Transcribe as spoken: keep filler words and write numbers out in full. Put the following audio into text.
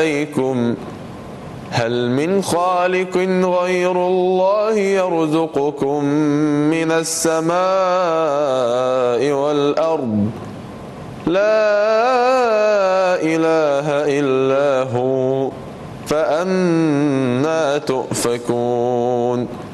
عليكم هل من خالق غير الله يرزقكم من السماء والأرض لا إله إلا هو فأنى تؤفكون.